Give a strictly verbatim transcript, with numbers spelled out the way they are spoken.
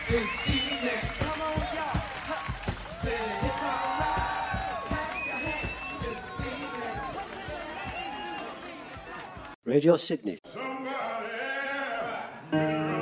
this evening. Come on, y'all. Huh. Say it's alright. Clap your hands this evening. Radio Sydney. Somebody